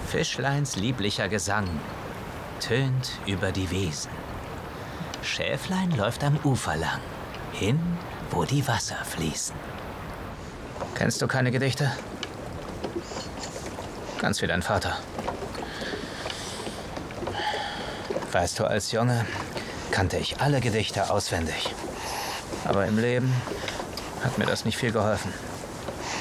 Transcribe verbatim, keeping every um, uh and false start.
Fischleins lieblicher Gesang tönt über die Wiesen. Schäflein läuft am Ufer lang, hin, wo die Wasser fließen. Kennst du keine Gedichte? Ganz wie dein Vater. Weißt du, als Junge kannte ich alle Gedichte auswendig. Aber im Leben hat mir das nicht viel geholfen.